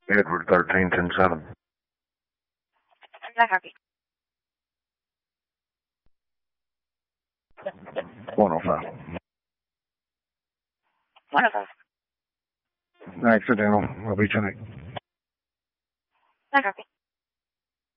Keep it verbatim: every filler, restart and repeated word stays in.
Edward thirteen ten seven. Not copy. one oh five. one oh five. Accidental. I'll be tonight. Not copy.